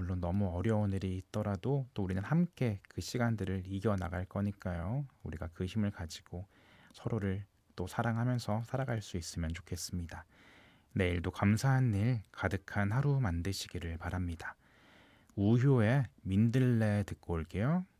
물론 너무 어려운 일이 있더라도 또 우리는 함께 그 시간들을 이겨나갈 거니까요. 우리가 그 힘을 가지고 서로를 또 사랑하면서 살아갈 수 있으면 좋겠습니다. 내일도 감사한 일 가득한 하루 만드시기를 바랍니다. 우효의 민들레 듣고 올게요.